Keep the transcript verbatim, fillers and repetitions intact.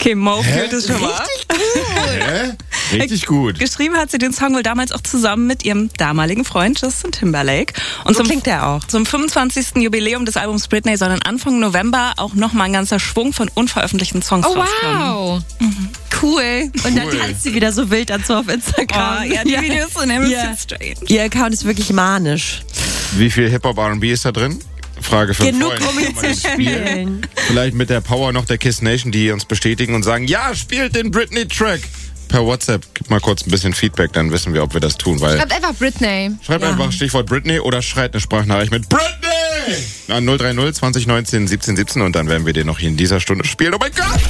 Okay, Mo fühlt es schon mal. Richtig gut. Hä? Richtig gut. Geschrieben hat sie den Song wohl damals auch zusammen mit ihrem damaligen Freund Justin Timberlake. Und so zum, klingt der auch. Zum fünfundzwanzigsten Jubiläum des Albums Britney soll dann Anfang November auch nochmal ein ganzer Schwung von unveröffentlichten Songs Oh, rauskommen. wow. Mhm. Cool. Und dann Cool. tanzt sie wieder so wild dazu auf Instagram. Oh, ja, die Videos sind ein bisschen Ja. strange. Ihr Account ist wirklich manisch. Wie viel Hip-Hop R und B ist da drin? Frage für Genug, Freunde. um ihn Kann man zu den spielen? spielen. Vielleicht mit der Power noch der Kiss Nation, die uns bestätigen und sagen, ja, spielt den Britney-Track. Per WhatsApp, gib mal kurz ein bisschen Feedback, dann wissen wir, ob wir das tun. Weil Schreibt einfach Britney. schreibt Ja. einfach Stichwort Britney oder schreit eine Sprachnachricht mit Britney an null drei null zwanzig neunzehn siebzehn siebzehn und dann werden wir den noch hier in dieser Stunde spielen. Oh mein Gott!